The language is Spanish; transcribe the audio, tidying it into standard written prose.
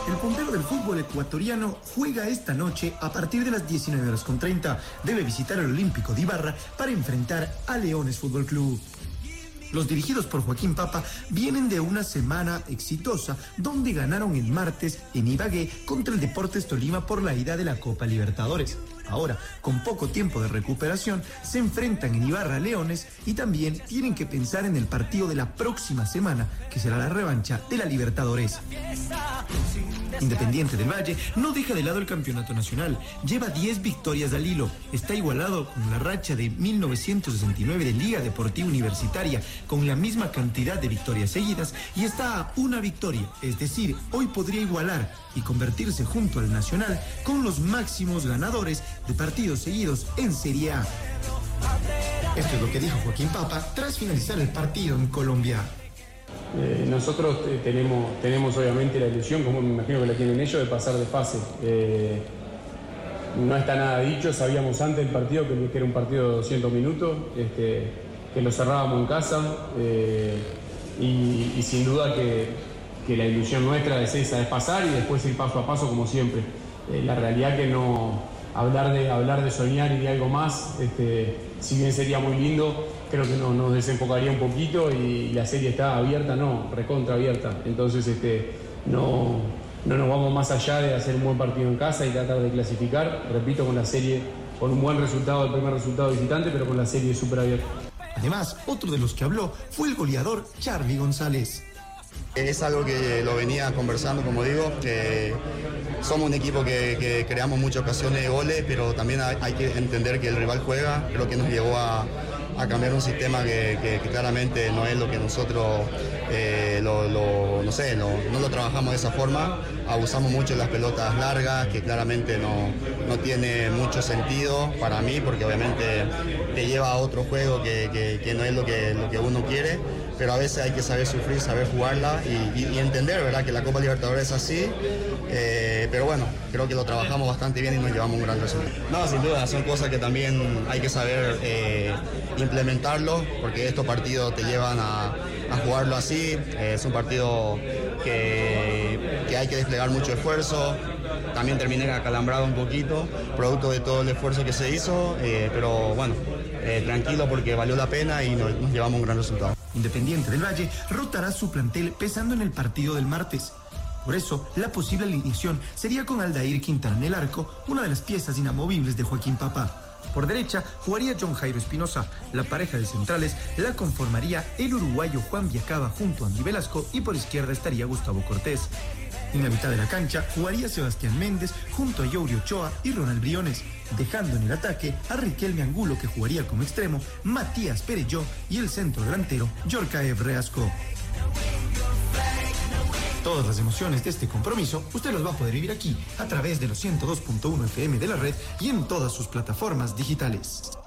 El puntero del fútbol ecuatoriano juega esta noche a partir de las 19:30. Debe visitar el Olímpico de Ibarra para enfrentar a Leones Fútbol Club. Los dirigidos por Joaquín Papa vienen de una semana exitosa donde ganaron el martes en Ibagué contra el Deportes Tolima por la ida de la Copa Libertadores. Ahora, con poco tiempo de recuperación, se enfrentan en Ibarra a Leones y también tienen que pensar en el partido de la próxima semana, que será la revancha de la Libertadores. Independiente del Valle no deja de lado el campeonato nacional. Lleva 10 victorias al hilo. Está igualado con la racha de 1969 de Liga Deportiva Universitaria, con la misma cantidad de victorias seguidas, y está a una victoria. Es decir, hoy podría igualar y convertirse junto al Nacional con los máximos ganadores de partidos seguidos en Serie A. Esto es lo que dijo Joaquín Papa tras finalizar el partido en Colombia. Nosotros tenemos obviamente la ilusión, como me imagino que la tienen ellos, de pasar de fase. No está nada dicho, sabíamos antes del partido que era un partido de 200 minutos, que lo cerrábamos en casa y sin duda que la ilusión nuestra es esa, es pasar y después ir paso a paso como siempre. La realidad que no hablar de soñar y de algo más, si bien sería muy lindo, creo que nos desenfocaría un poquito y la serie está abierta, recontra abierta. Entonces no nos vamos más allá de hacer un buen partido en casa y tratar de clasificar, repito, con la serie, con un buen resultado, el primer resultado visitante, pero con la serie súper abierta. Además, otro de los que habló fue el goleador Charly González. Es algo que lo venía conversando, como digo, que somos un equipo que creamos muchas ocasiones de goles, pero también hay que entender que el rival juega. Creo que nos llevó a cambiar un sistema que claramente no es lo que nosotros no lo trabajamos de esa forma. Abusamos mucho de las pelotas largas, que claramente no tiene mucho sentido para mí, porque obviamente te lleva a otro juego que no es lo que uno quiere. Pero a veces hay que saber sufrir, saber jugarla y entender, ¿verdad?, que la Copa Libertadores es así. Pero bueno, creo que lo trabajamos bastante bien y nos llevamos un gran resultado. No, sin duda, son cosas que también hay que saber implementarlo, porque estos partidos te llevan a jugarlo así. Es un partido que hay que desplegar mucho esfuerzo. También terminé acalambrado un poquito, producto de todo el esfuerzo que se hizo, pero bueno, tranquilo porque valió la pena y nos llevamos un gran resultado. Independiente del Valle rotará su plantel pensando en el partido del martes. Por eso, la posible alineación sería con Aldair Quintana en el arco, una de las piezas inamovibles de Joaquín Papa. Por derecha jugaría John Jairo Espinosa. La pareja de centrales la conformaría el uruguayo Juan Viacaba junto a Andy Velasco y por izquierda estaría Gustavo Cortés. En la mitad de la cancha jugaría Sebastián Méndez junto a Youri Ochoa y Ronald Briones, dejando en el ataque a Riquelme Angulo, que jugaría como extremo, Matías Perelló y el centro delantero Yorkaev Reasco. Todas las emociones de este compromiso usted los va a poder vivir aquí a través de los 102.1 FM de la red y en todas sus plataformas digitales.